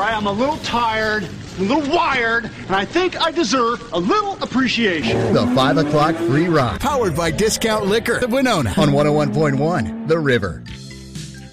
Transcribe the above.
right, I'm a little tired, a little wired, and I think I deserve a little appreciation. The 5 o'clock free ride. Powered by Discount Liquor. The Winona on 101.1 The River.